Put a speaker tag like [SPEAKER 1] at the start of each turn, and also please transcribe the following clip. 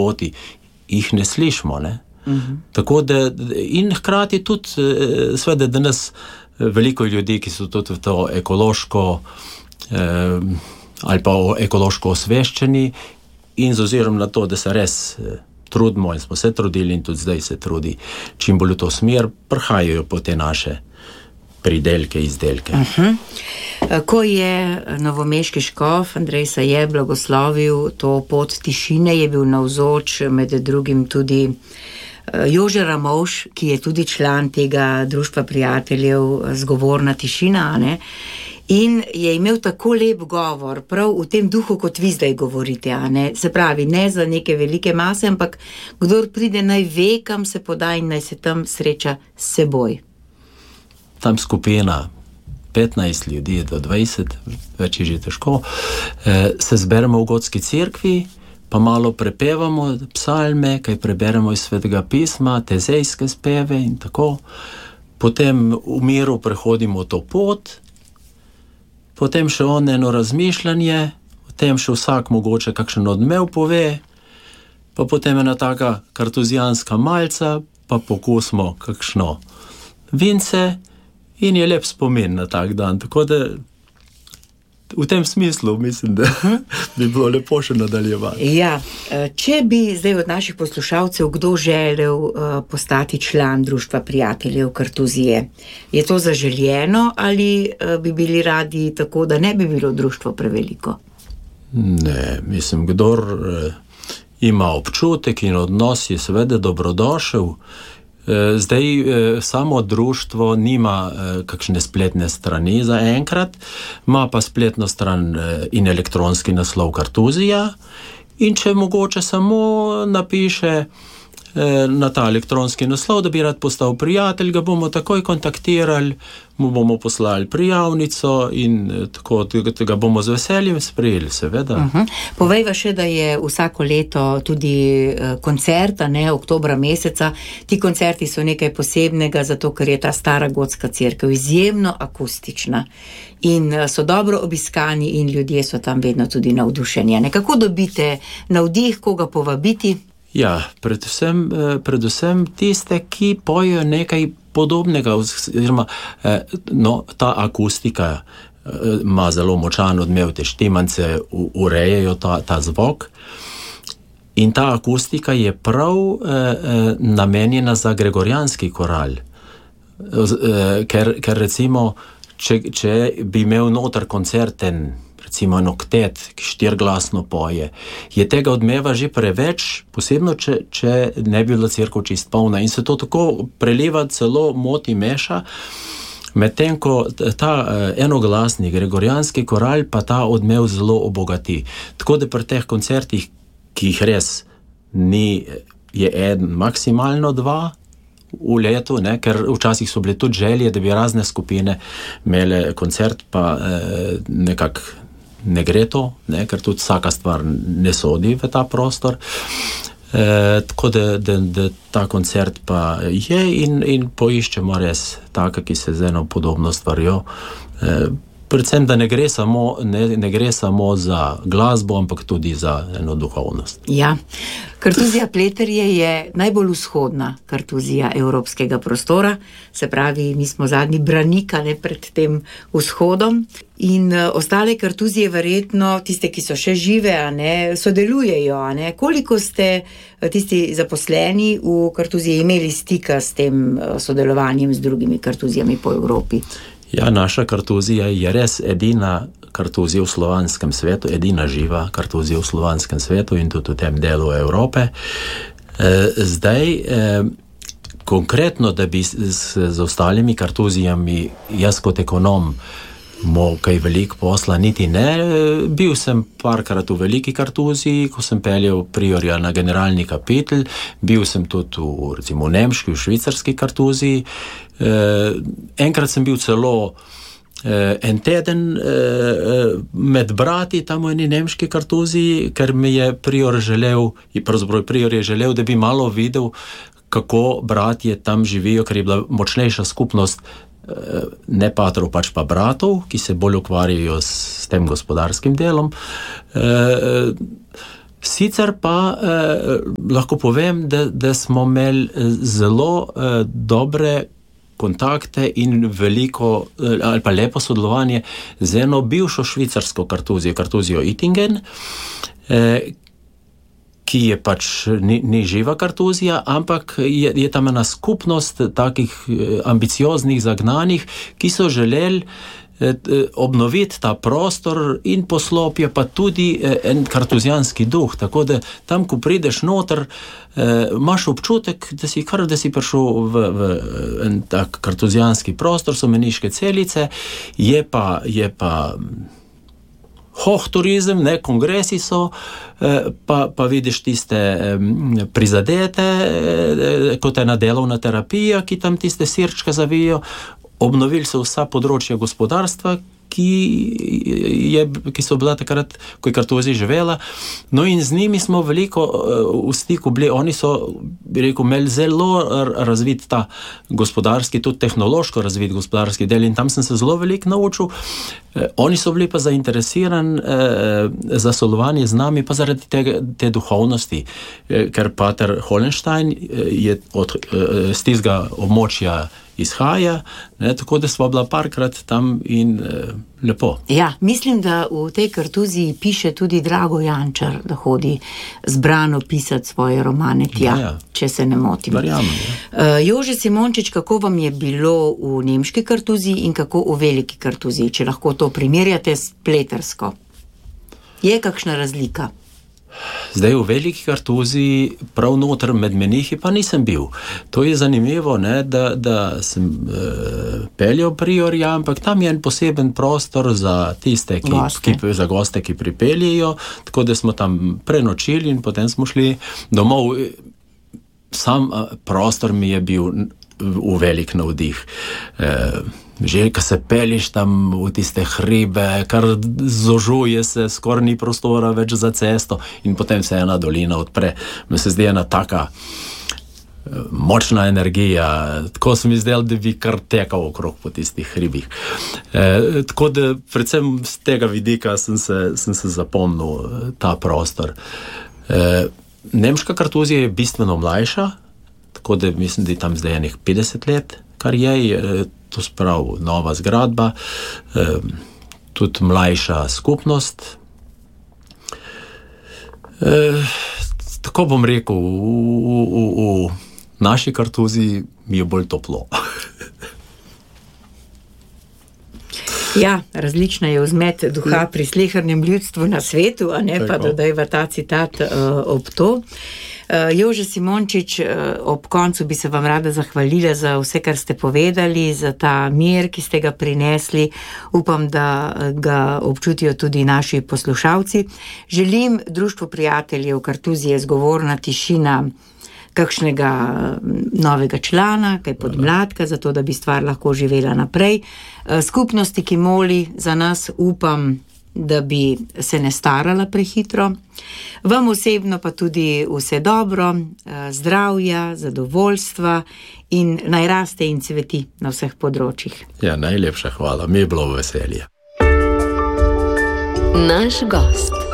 [SPEAKER 1] poti, jih ne slišimo, ne. Tako da, in hkrati tudi, seveda danes veliko ljudi, ki so tudi v to ekološko ali pa ekološko osveščeni in z ozirom na to, da se res trudimo in smo se trudili in tudi zdaj se trudi čim bolj v to smer, prihajajo po te naše pridelke, izdelke.
[SPEAKER 2] Ko je novomeški škof Andrej Saje blagoslovil to pot tišine, je bil navzoč med drugim tudi Jože Ramovš, ki je tudi član tega društva prijateljev Zgovorna tišina, ne? In je imel tako lep govor, prav v tem duhu, kot vi zdaj govorite, ne? Se pravi, ne za neke velike mase, ampak kdor pride, naj ve, kam se poda in naj se tam sreča s seboj.
[SPEAKER 1] Tam skupina 15 ljudi do 20, več je že težko, se zberemo v Gotski cerkvi, pa malo prepevamo psalme, kaj preberemo iz Svetega pisma, tezejske speve in tako. Potem v miru prehodimo to pot, potem še eno razmišljanje, potem še vsak mogoče kakšen odmev pove, pa potem ena taka kartuzijanska malca, pa pokusimo kakšno vince in je lep spomin na tak dan. Tako da v tem smislu mislim, da bi bilo lepo še nadaljevati.
[SPEAKER 2] Ja, če bi zdaj od naših poslušalcev kdo želel postati član Društva prijateljev Kartuzije, je to zaželjeno ali bi bili radi tako, da ne bi bilo društvo preveliko?
[SPEAKER 1] Ne, mislim, kdor ima občutek in odnos, je seveda dobrodošel. Zdaj samo društvo nima kakšne spletne strani za enkrat, ima pa spletno stran in elektronski naslov Kartuzija in če mogoče samo napiše na ta elektronski naslov, da bi rad postal prijatelj, ga bomo takoj kontaktirali, mu bomo poslali prijavnico in tako ga bomo z veseljem sprejeli, seveda.
[SPEAKER 2] Povejva še, da je vsako leto tudi koncert, ne, oktobra meseca. Ti koncerti so nekaj posebnega, zato ker je ta stara gotska cerkev izjemno akustična in so dobro obiskani in ljudje so tam vedno tudi navdušeni. Kako dobite navdih, koga povabiti?
[SPEAKER 1] Ja, predvsem tiste, ki pojejo nekaj podobnega, oziroma ta akustika ima zelo močan odmev, te štimance urejajo ta zvok in ta akustika je prav namenjena za gregorijanski koral, ker recimo, če bi imel noter koncerten, recimo en oktet, ki 4-glasno poje, je tega odmeva že preveč, posebno, če ne bi bila cerkev čist polna in se to tako preliva, celo moti, meša, medtem ko ta enoglasni gregorijanski koral pa ta odmev zelo obogati. Tako da pri teh koncertih, ki jih res ni, je eden, maksimalno 2 v letu, ne, ker včasih so bile tudi želje, da bi razne skupine imele koncert, pa nekako ne gre to, ne, ker tudi vsaka stvar ne sodi v ta prostor. Tako da ta koncert pa je in poiščemo res taka, ki se z eno podobno stvarjo. Predvsem, da ne gre samo za glasbo, ampak tudi za eno duhovnost.
[SPEAKER 2] Ja, Kartuzija Pleterje je najbolj vzhodna Kartuzija evropskega prostora, se pravi, mi smo zadnji branika pred tem vzhodom in ostale Kartuzije verjetno, tiste, ki so še žive, sodelujejo. Koliko ste tisti zaposleni v Kartuziji imeli stika s tem sodelovanjem z drugimi Kartuzijami po Evropi?
[SPEAKER 1] Ja, naša Kartuzija je res edina Kartuzija v slovanskem svetu, edina živa Kartuzija v slovanskem svetu in tudi v tem delu Evrope. Zdaj, konkretno, da bi z ostalimi Kartuzijami jaz kot ekonom imel kaj veliko posla, niti ne. Bil sem parkrat v Veliki Kartuziji, ko sem peljal priorja na generalni kapitel, bil sem tudi recimo v nemški, v švicarski Kartuziji. Enkrat sem bil celo en teden med brati tam v eni nemški Kartuziji, ker mi je prior je želel, da bi malo videl, kako bratje tam živijo, ker je bila močnejša skupnost ne patrov, pač pa bratov, ki se bolj ukvarjajo s tem gospodarskim delom. Sicer pa lahko povem, da smo imeli zelo dobre kontakte in veliko ali pa lepo sodelovanje z eno bivšo švicarsko kartuzijo Ittingen, ki je pač ni živa kartuzija, ampak je tam ena skupnost takih ambicioznih zagnanih, ki so želeli obnoviti ta prostor in poslopje, pa tudi en kartuzijanski duh, tako da tam, ko prideš noter, imaš občutek, da si prišel v en tak kartuzijanski prostor, so meniške celice, je pa turizem, ne, kongresi so, pa vidiš tiste prizadete, kot ena delovna terapija, ki tam tiste sirčka zavijo. Obnovili so vsa področja gospodarstva, ki so bila takrat, ko je Kartuzija živela. No in z njimi smo veliko v stiku bili. Oni so, bi rekel, imeli zelo razvit ta gospodarski, tudi tehnološko razvit gospodarski del in tam sem se zelo veliko naučil. Oni so bili pa zainteresirani za sodelovanje z nami, pa zaradi te duhovnosti, ker pater Holenstein je z tistega območja izhaja, ne, tako da sva bila parkrat tam in lepo.
[SPEAKER 2] Ja, mislim, da v tej Kartuziji piše tudi Drago Jančar, da hodi zbrano pisati svoje romane tja, ja. Če se ne motim.
[SPEAKER 1] Verjamem, ja.
[SPEAKER 2] Jože Simončič, kako vam je bilo v nemški Kartuziji in kako v veliki Kartuziji, če lahko to primerjate s pletersko? Je kakšna razlika?
[SPEAKER 1] Zdaj v veliki Kartuziji, prav noter med menihi pa nisem bil. To je zanimivo, ne, da sem peljal priorja, ampak tam je en poseben prostor za tiste, za goste, ki pripeljejo, tako da smo tam prenočili in potem smo šli domov. Sam prostor mi je bil v velik navdih. Že, ko se peliš tam v tiste hribe, kar zožuje se, skoraj ni prostora več za cesto in potem se ena dolina odpre. Mi se zdi ena taka močna energija, tako se mi zdelo, da bi kar tekal okrog po tistih hribih. Tako da predvsem z tega vidika sem se zapomnil ta prostor. Nemška Kartuzija je bistveno mlajša, tako da mislim, da je tam zdaj enih 50 let, kar je to sprav nova zgradba, tudi mlajša skupnost. Tako bom rekel, v naši Kartuziji mi je bolj toplo.
[SPEAKER 2] Ja, različna je vzmet duha pri slehernem ljudstvu na svetu, a ne pa dodajva ta citat ob to. Jože Simončič, ob koncu bi se vam rada zahvalila za vse, kar ste povedali, za ta mir, ki ste ga prinesli. Upam, da ga občutijo tudi naši poslušalci. Želim Društvu prijateljev Kartuzije Zgovorna tišina kakšnega novega člana, kaj podmladka, zato da bi stvar lahko živela naprej. Skupnosti, ki moli za nas, upam, da bi se ne starala prehitro. Vam osebno pa tudi vse dobro, zdravja, zadovoljstva in naj raste in cveti na vseh področjih.
[SPEAKER 1] Ja, najlepša hvala, mi je bilo veselje.
[SPEAKER 3] Naš gost.